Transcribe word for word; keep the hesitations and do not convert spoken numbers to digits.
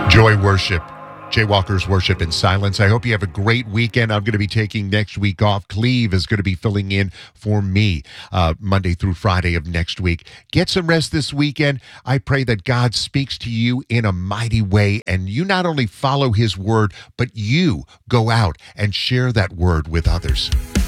Joy Worship. Jay Walker's Worship in Silence. I hope you have a great weekend. I'm going to be taking next week off. Cleve is going to be filling in for me uh, Monday through Friday of next week. Get some rest this weekend. I pray that God speaks to you in a mighty way, and you not only follow his word, but you go out and share that word with others.